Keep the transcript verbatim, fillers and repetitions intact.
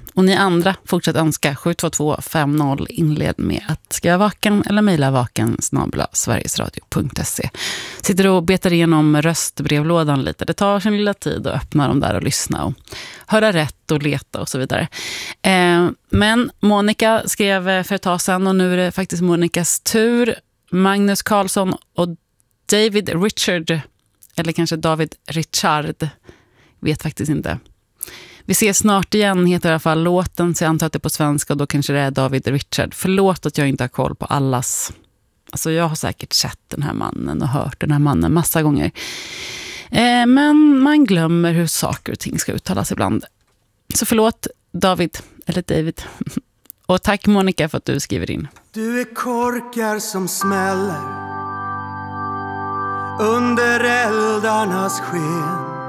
Och ni andra fortsätt önska sju två två fem noll, inled med att skriva vaken eller mejla vaken snabel-a sverigesradio punkt se. Sitter och betar igenom röstbrevlådan lite. Det tar sin lilla tid att öppna dem där och lyssna och höra rätt och leta och så vidare. Eh, men Monica skrev för ett tag sedan och nu är det faktiskt Monikas tur. Magnus Karlsson och David Richard, eller kanske David Richard, vet faktiskt inte. Vi ses snart igen, heter i alla fall låten, så jag antar att det är på svenska och då kanske det är David Richard. Förlåt att jag inte har koll på allas. Alltså jag har säkert sett den här mannen och hört den här mannen massa gånger. Eh, men man glömmer hur saker och ting ska uttalas ibland. Så förlåt David, eller David. Och tack Monica för att du skriver in. Du är korkar som smäller under eldarnas sken.